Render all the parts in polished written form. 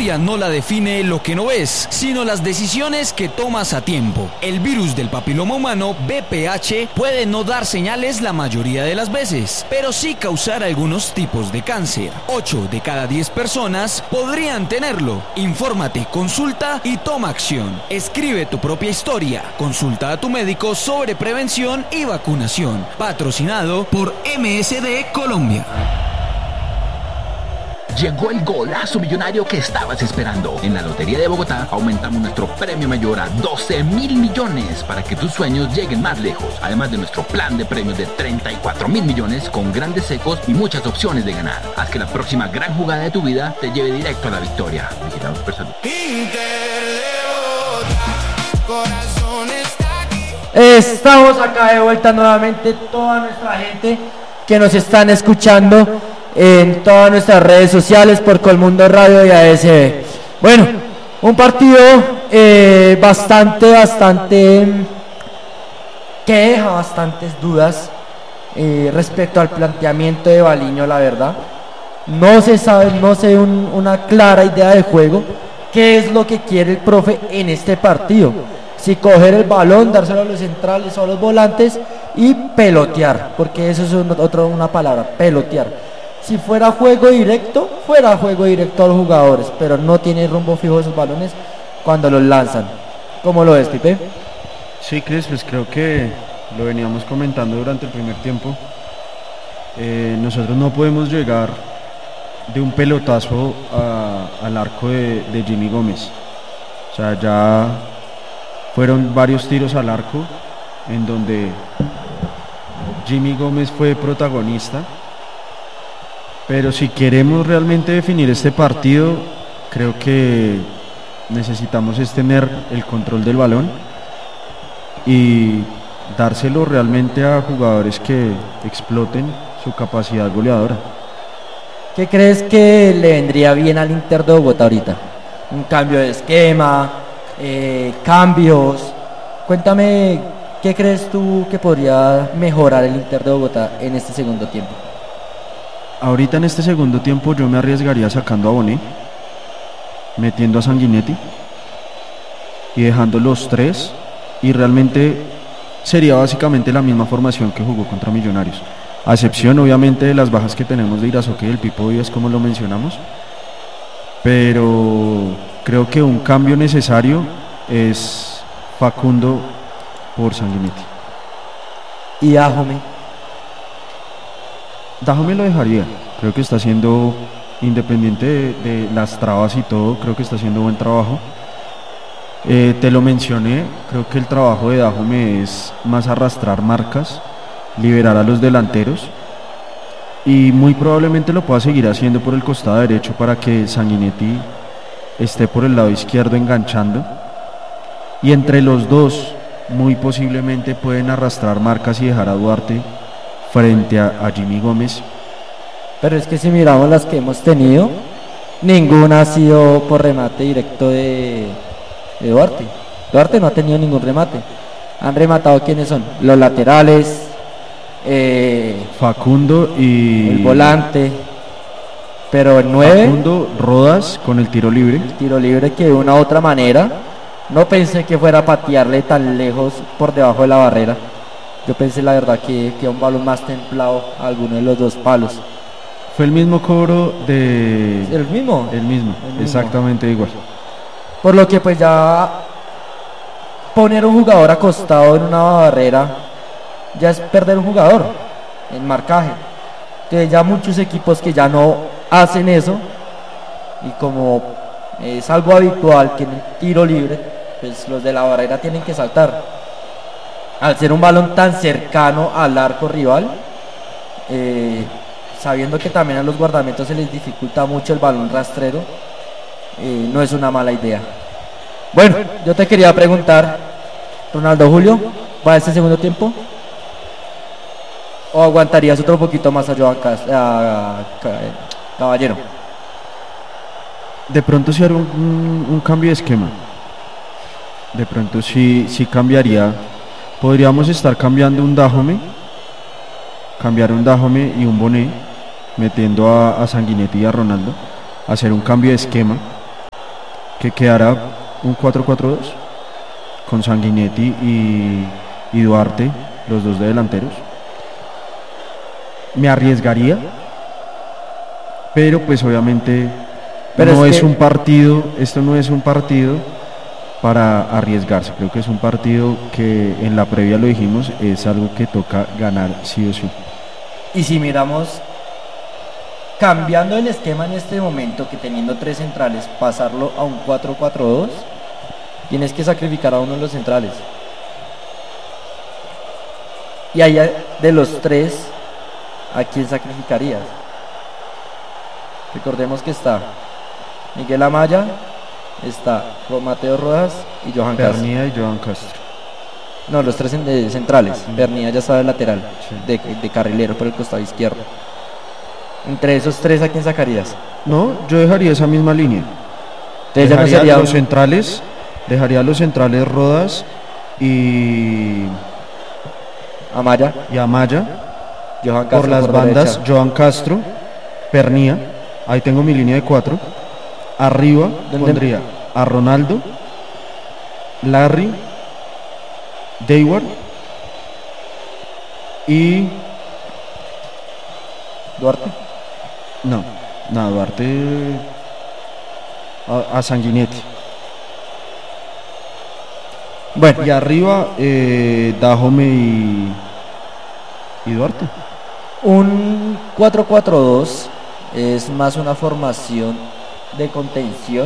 historia no la define lo que no ves, sino las decisiones que tomas a tiempo. El virus del papiloma humano, VPH, puede no dar señales la mayoría de las veces, pero sí causar algunos tipos de cáncer. 8 de cada 10 personas podrían tenerlo. Infórmate, consulta y toma acción. Escribe tu propia historia. Consulta a tu médico sobre prevención y vacunación. Patrocinado por MSD Colombia. Llegó el golazo millonario que estabas esperando. En la Lotería de Bogotá aumentamos nuestro premio mayor a 12.000 millones para que tus sueños lleguen más lejos. Además de nuestro plan de premios de 34.000 millones con grandes secos y muchas opciones de ganar. Haz que la próxima gran jugada de tu vida te lleve directo a la victoria. Vigilado Supersalud. Estamos acá de vuelta nuevamente, toda nuestra gente que nos están escuchando en todas nuestras redes sociales por Colmundo Radio y ASB. Bueno, un partido bastante que deja bastantes dudas respecto al planteamiento de Baliño, la verdad. No se sabe, una clara idea de juego. ¿Qué es lo que quiere el profe en este partido? Si coger el balón, dárselo a los centrales o a los volantes y pelotear, porque eso es una palabra, pelotear. Si fuera juego directo a los jugadores, pero no tiene rumbo fijo esos balones cuando los lanzan. ¿Cómo lo ves, Pipe? Sí, Cris, pues creo que lo veníamos comentando durante el primer tiempo. Nosotros no podemos llegar de un pelotazo al arco de Jimmy Gómez. O sea, ya fueron varios tiros al arco en donde Jimmy Gómez fue protagonista. Pero si queremos realmente definir este partido, creo que necesitamos tener el control del balón y dárselo realmente a jugadores que exploten su capacidad goleadora. ¿Qué crees que le vendría bien al Inter de Bogotá ahorita? Un cambio de esquema, cambios. Cuéntame, ¿qué crees tú que podría mejorar el Inter de Bogotá en este segundo tiempo? Ahorita en este segundo tiempo yo me arriesgaría sacando a Bonet, metiendo a Sanguinetti y dejando los tres, y realmente sería básicamente la misma formación que jugó contra Millonarios, a excepción obviamente de las bajas que tenemos de Irazoque y del Pipo Díaz, como lo mencionamos, pero creo que un cambio necesario es Facundo por Sanguinetti. ¿Y Dájome? Dájome lo dejaría, creo que está haciendo, independiente de las trabas y todo, creo que está haciendo buen trabajo. Te lo mencioné, creo que el trabajo de Dájome es más arrastrar marcas, liberar a los delanteros, y muy probablemente lo pueda seguir haciendo por el costado derecho para que Sanguinetti esté por el lado izquierdo enganchando, y entre los dos muy posiblemente pueden arrastrar marcas y dejar a Duarte frente a Jimmy Gómez. Pero es que si miramos las que hemos tenido, ninguna ha sido por remate directo de Duarte. Duarte no ha tenido ningún remate. Han rematado, ¿quiénes son? Los laterales, Facundo y el volante. Pero el 9, Facundo, Rodas con el tiro libre. El tiro libre, que de una u otra manera no pensé que fuera a patearle tan lejos por debajo de la barrera. Yo pensé la verdad que un balón más templado a alguno de los dos palos. Fue el mismo cobro de... ¿El mismo? El mismo, exactamente igual. Por lo que pues ya poner un jugador acostado en una barrera ya es perder un jugador en marcaje. Entonces ya muchos equipos que ya no hacen eso, y como es algo habitual que en el tiro libre, pues los de la barrera tienen que saltar. Al ser un balón tan cercano al arco rival, sabiendo que también a los guardamentos se les dificulta mucho el balón rastrero, no es una mala idea. Bueno, yo te quería preguntar, Ronaldo Julio, ¿va a este segundo tiempo? ¿O aguantarías otro poquito más allá, Caballero? De pronto si haría un cambio de esquema. De pronto sí cambiaría. Podríamos estar cambiando cambiar un Dájome y un Bonet, metiendo a Sanguinetti y a Ronaldo, hacer un cambio de esquema que quedara un 4-4-2 con Sanguinetti y Duarte, los dos de delanteros. Me arriesgaría, pero pues obviamente no es un partido, esto no es un partido para arriesgarse. Creo que es un partido que en la previa lo dijimos, es algo que toca ganar sí o sí. Y si miramos, cambiando el esquema en este momento, que teniendo 3 centrales, pasarlo a un 4-4-2, tienes que sacrificar a uno de los centrales. Y allá de los 3, ¿a quién sacrificarías? Recordemos que está Miguel Amaya, está Mateo Rojas y Johan Castro. Pernía y Johan Castro. No, los 3 centrales. Pernía ya está de lateral, sí, de carrilero por el costado izquierdo. Entre esos 3, ¿a quién sacarías? No, yo dejaría esa misma línea. Entonces ya no sería los centrales, dejaría los centrales Rodas y Amaya, Johan Castro por las bandas, derecha. Johan Castro, Pernía, ahí tengo mi línea de 4. Arriba pondría a Ronaldo, Larry, Dayward y Duarte. No, Duarte a Sanguinetti. Bueno, y arriba Dajome y Duarte. Un 4-4-2 es más una formación de contención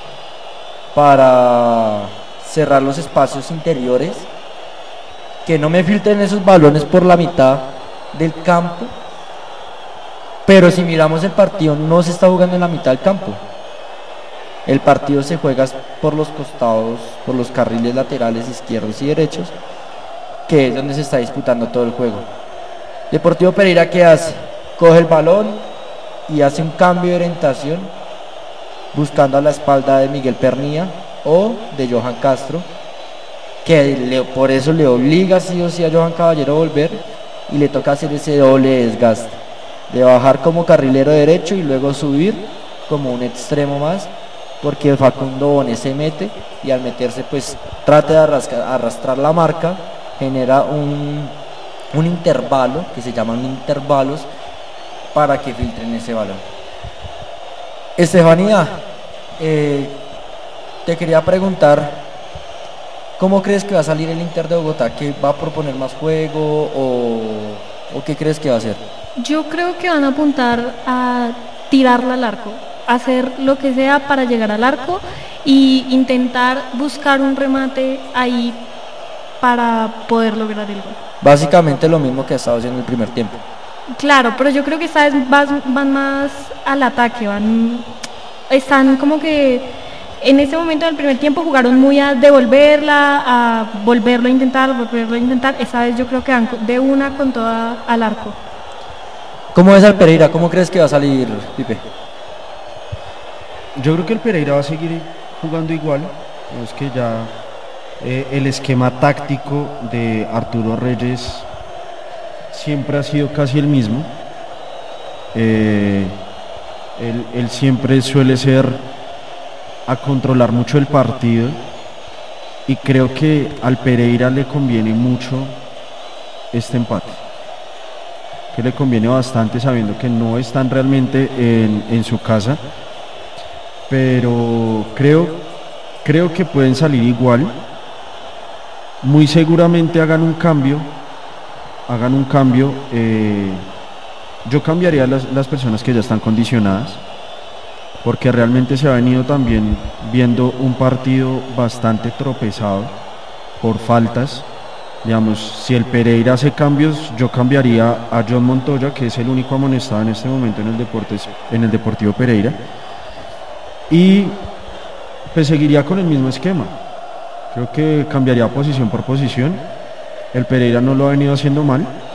para cerrar los espacios interiores, que no me filtren esos balones por la mitad del campo. Pero si miramos el partido, no se está jugando en la mitad del campo. El partido se juega por los costados, por los carriles laterales izquierdos y derechos, que es donde se está disputando todo el juego. Deportivo Pereira, ¿qué hace? Coge el balón y hace un cambio de orientación, buscando a la espalda de Miguel Pernía o de Johan Castro, que por eso le obliga sí o sí a Johan Caballero a volver, y le toca hacer ese doble desgaste de bajar como carrilero derecho y luego subir como un extremo más, porque Facundo Bonet se mete, y al meterse pues trata de arrastrar la marca, genera un intervalo, que se llaman intervalos, para que filtren ese balón. Estefanía, te quería preguntar, ¿cómo crees que va a salir el Inter de Bogotá? ¿Que va a proponer más juego o qué crees que va a hacer? Yo creo que van a apuntar a tirarla al arco, hacer lo que sea para llegar al arco y intentar buscar un remate ahí para poder lograr el gol. Básicamente lo mismo que ha estado haciendo en el primer tiempo. Claro, pero yo creo que esta vez van más al ataque, están como que en ese momento del primer tiempo jugaron muy a devolverla, a volverlo a intentar. Esta vez yo creo que van de una con toda al arco. ¿Cómo ves al Pereira? ¿Cómo crees que va a salir, Pipe? Yo creo que el Pereira va a seguir jugando igual. Es que ya el esquema táctico de Arturo Reyes siempre ha sido casi el mismo. Él siempre suele ser a controlar mucho el partido, y creo que al Pereira le conviene mucho este empate, que le conviene bastante, sabiendo que no están realmente en su casa, pero creo que pueden salir igual. Muy seguramente hagan un cambio. Yo cambiaría las personas que ya están condicionadas, porque realmente se ha venido también viendo un partido bastante tropezado por faltas. Digamos, si el Pereira hace cambios, yo cambiaría a John Montoya, que es el único amonestado en este momento en el Deportivo Pereira, y pues seguiría con el mismo esquema. Creo que cambiaría posición por posición. El Pereira no lo ha venido haciendo mal,